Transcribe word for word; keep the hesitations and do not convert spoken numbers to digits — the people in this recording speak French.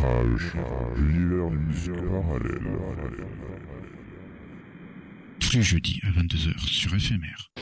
Rage, l'univers du musique parallèle. Tous les jeudis à vingt-deux heures sur F M R.